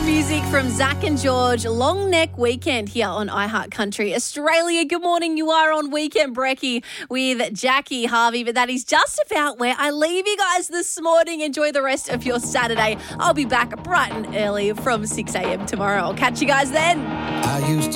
music from Zach and George. Long Neck Weekend here on iHeart Country Australia. Good morning. You are on Weekend Brekkie with Jackie Harvey. But that is just about where I leave you guys this morning. Enjoy the rest of your Saturday. I'll be back bright and early from 6 a.m. tomorrow. I'll catch you guys then. I used to